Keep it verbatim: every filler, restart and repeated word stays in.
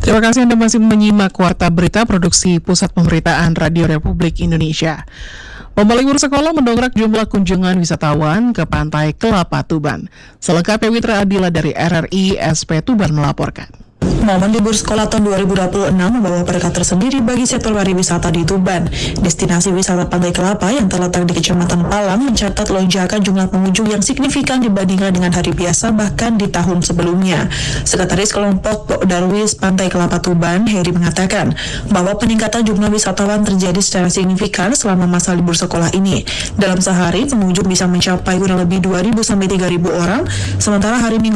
Terima kasih Anda masih menyimak Warta Berita Produksi Pusat Pemberitaan Radio Republik Indonesia. Lomba libur sekolah mendongkrak jumlah kunjungan wisatawan ke Pantai Kelapa Tuban. Selengkapnya Witra Adila dari R R I S P Tuban melaporkan. Momen libur sekolah tahun dua ribu dua puluh enam membawa berkah tersendiri bagi sektor pariwisata di Tuban. Destinasi wisata Pantai Kelapa yang terletak di Kecamatan Palang mencatat lonjakan jumlah pengunjung yang signifikan dibandingkan dengan hari biasa bahkan di tahun sebelumnya. Sekretaris Kelompok Pokdarwis Pantai Kelapa Tuban, Heri, mengatakan bahwa peningkatan jumlah wisatawan terjadi secara signifikan selama masa libur sekolah ini. Dalam sehari, pengunjung bisa mencapai kurang lebih dua ribu sampai tiga ribu orang, sementara hari Minggu